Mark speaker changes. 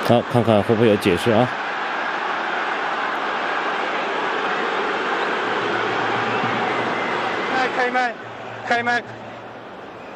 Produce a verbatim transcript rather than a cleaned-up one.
Speaker 1: 好，看看会不会有解释啊？
Speaker 2: 麦开麦，开麦。